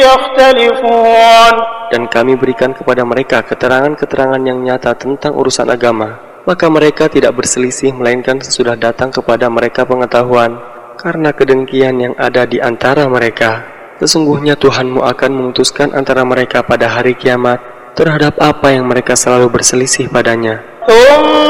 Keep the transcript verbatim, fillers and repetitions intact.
يختلفون. Dan kami berikan kepada mereka keterangan-keterangan yang nyata tentang urusan agama. Maka mereka tidak berselisih melainkan sesudah datang kepada mereka pengetahuan karena kedengkian yang ada di antara mereka. Sesungguhnya Tuhanmu akan memutuskan antara mereka pada hari kiamat terhadap apa yang mereka selalu berselisih padanya.